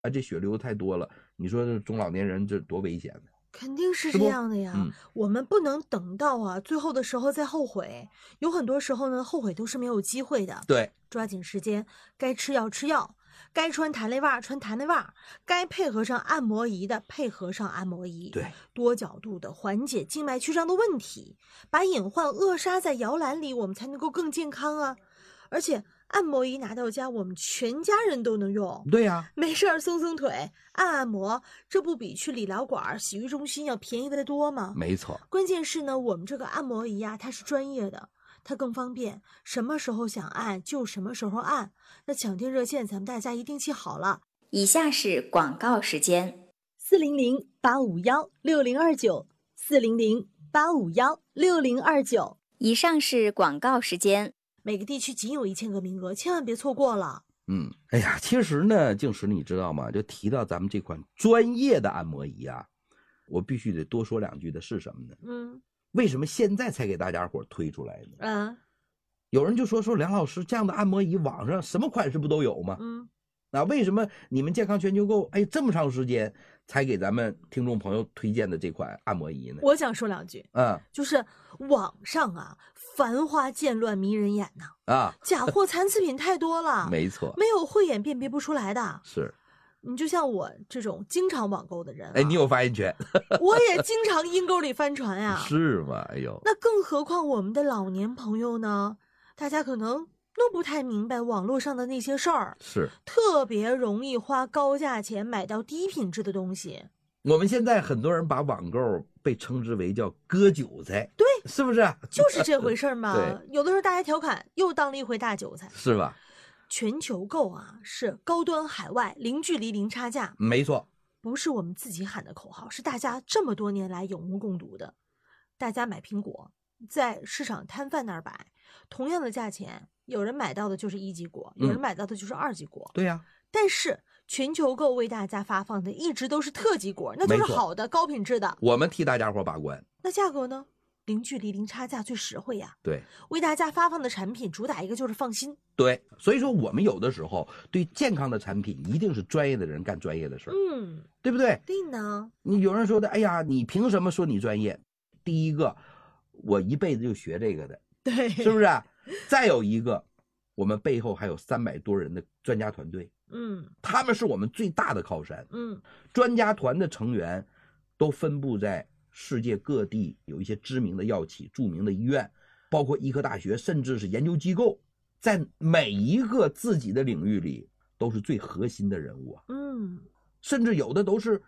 啊，这血流太多了，你说这中老年人这多危险呢？ 肯定是这样的呀，我们不能等到啊最后的时候再后悔，有很多时候呢，后悔都是没有机会的。 对， 抓紧时间，该吃药吃药，该穿弹力袜穿弹力袜，该配合上按摩仪的配合上按摩仪， 对， 多角度的缓解静脉曲张的问题，把隐患扼杀在摇篮里，我们才能够更健康啊！而且按摩仪拿到家，我们全家人都能用。 对呀， 没事儿松松腿，按按摩，这不比去理疗馆、洗浴中心要便宜的多吗？ 没错。 关键是呢，我们这个按摩仪啊，它是专业的，它更方便，什么时候想按就什么时候按。那抢订热线咱们大家一定记好了。 以下是广告时间 ：400-851-6029，400-851-6029。 以上是广告时间。 每个地区仅有1000个名额，千万别错过了。 哎呀，其实呢，静石你知道吗？就提到咱们这款专业的按摩仪啊，我必须得多说2句的是什么呢？为什么现在才给大家伙推出来呢？有人就说梁老师，这样的按摩仪网上什么款式不都有吗？那为什么你们健康全球购这么长时间才给咱们听众朋友推荐的这款按摩仪呢？ 我想说2句，就是网上啊，繁花渐乱迷人眼呐，假货残次品太多了， 没错， 没有慧眼辨别不出来的。 是， 你就像我这种经常网购的人， 你有发言权， 我也经常阴沟里翻船呀， 是吗？哎呦， 那更何况我们的老年朋友呢？大家可能都不太明白网络上的那些事儿， 是特别容易花高价钱买到低品质的东西。 我们现在很多人把网购被称之为叫割韭菜， 对， 是不是？ 就是这回事嘛。 对， 有的时候大家调侃，又当了一回大韭菜， 是吧？ 全球购啊，是高端海外，零距离零差价， 没错， 不是我们自己喊的口号，是大家这么多年来有目共睹的。大家买苹果，在市场摊贩那儿摆，同样的价钱，有人买到的就是1级果，有人买到的就是2级果。 对呀， 但是全球购为大家发放的一直都是特级果，那就是好的高品质的。 我们替大家伙把关。 那价格呢？零距离零差价最实惠呀。 对， 为大家发放的产品主打一个就是放心。 对，所以说我们有的时候对健康的产品一定是专业的人干专业的事儿，对不对？ 对呢。 你有人说的，哎呀，你凭什么说你专业？第一个，我一辈子就学这个的， 对， 是不是？再有一个，我们背后还有300多人的专家团队，他们是我们最大的靠山，专家团的成员都分布在世界各地，有一些知名的药企、著名的医院，包括医科大学，甚至是研究机构，在每一个自己的领域里都是最核心的人物啊。甚至有的都是